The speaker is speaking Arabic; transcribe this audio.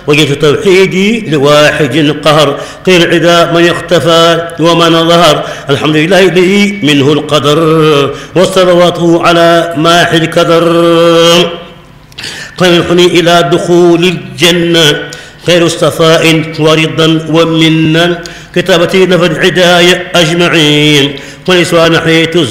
وجدت توحيدي لواحد قهر قيل العدا من اختفى ومن ظهر الحمد لله الذي منه القدر والصلوات على ماحي الكدر قنحني إلى دخول الجنة خير اصطفاء ورضا ومنا كتابتي نفى العداية أجمعين ونسوى نحيت